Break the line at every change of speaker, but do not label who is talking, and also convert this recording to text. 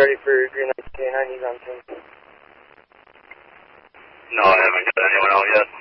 ready for Green Light K9, he's on 10.
No, I haven't got anyone out yet.